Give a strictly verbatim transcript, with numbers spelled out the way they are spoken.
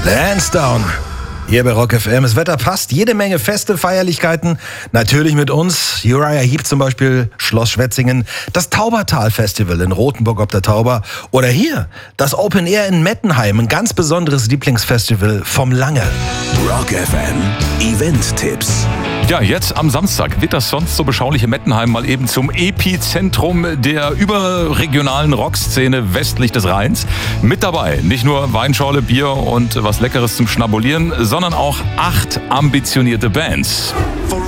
Lansdowne. Hier bei Rock F M. Das Wetter passt. Jede Menge Feste, Feierlichkeiten. Natürlich mit uns. Uriah Heep zum Beispiel, Schloss Schwetzingen. Das Taubertal Festival in Rothenburg ob der Tauber. Oder hier, das Open Air in Mettenheim. Ein ganz besonderes Lieblingsfestival vom Lange. Rock F M Event-Tipps. Ja, jetzt am Samstag wird das sonst so beschauliche Mettenheim mal eben zum Epizentrum der überregionalen Rockszene westlich des Rheins. Mit dabei nicht nur Weinschorle, Bier und was Leckeres zum Schnabulieren, sondern auch acht ambitionierte Bands.